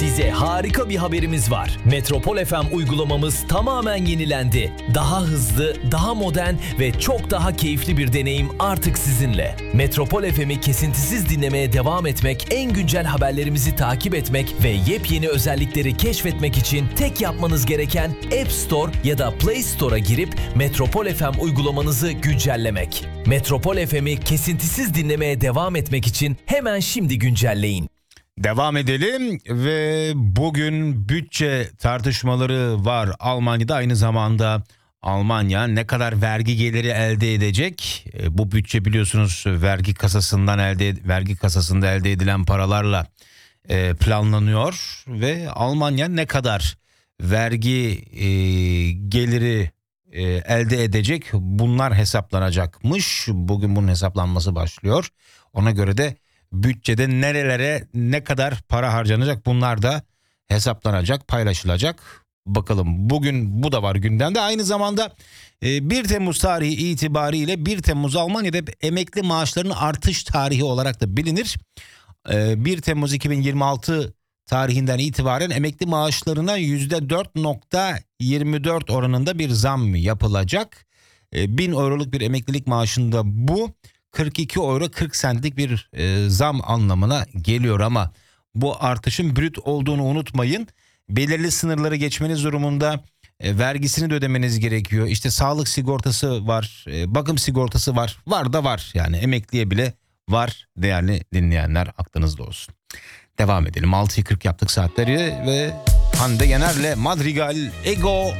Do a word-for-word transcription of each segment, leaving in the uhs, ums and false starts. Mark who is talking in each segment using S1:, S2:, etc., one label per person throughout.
S1: Size harika bir haberimiz var. Metropol F M uygulamamız tamamen yenilendi. Daha hızlı, daha modern ve çok daha keyifli bir deneyim artık sizinle. Metropol F M'i kesintisiz dinlemeye devam etmek, en güncel haberlerimizi takip etmek ve yepyeni özellikleri keşfetmek için tek yapmanız gereken App Store ya da Play Store'a girip Metropol F M uygulamanızı güncellemek. Metropol F M'i kesintisiz dinlemeye devam etmek için hemen şimdi güncelleyin.
S2: Devam edelim ve bugün bütçe tartışmaları var Almanya'da. Aynı zamanda Almanya ne kadar vergi geliri elde edecek? E, bu bütçe biliyorsunuz vergi kasasından elde vergi kasasında elde edilen paralarla e, planlanıyor ve Almanya ne kadar vergi e, geliri e, elde edecek? Bunlar hesaplanacakmış. Bugün bunun hesaplanması başlıyor. Ona göre de bütçede nerelere ne kadar para harcanacak, bunlar da hesaplanacak, paylaşılacak. Bakalım, bugün bu da var gündemde. Aynı zamanda bir Temmuz tarihi itibariyle bir Temmuz Almanya'da emekli maaşlarının artış tarihi olarak da bilinir. bir Temmuz iki bin yirmi altı tarihinden itibaren emekli maaşlarına yüzde dört virgül yirmi dört oranında bir zam yapılacak. bin euroluk bir emeklilik maaşında bu kırk iki euro kırk centlik bir e, zam anlamına geliyor, ama bu artışın brüt olduğunu unutmayın. Belirli sınırları geçmeniz durumunda e, vergisini de ödemeniz gerekiyor. İşte sağlık sigortası var, e, bakım sigortası var, var da var. Yani emekliye bile var değerli dinleyenler, aklınızda olsun. Devam edelim, altıyı kırk yaptık saatleri ve Hande Yener'le Madrigal Ego.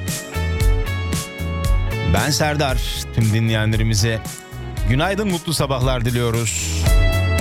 S2: Ben Serdar, tüm dinleyenlerimize günaydın, mutlu sabahlar diliyoruz.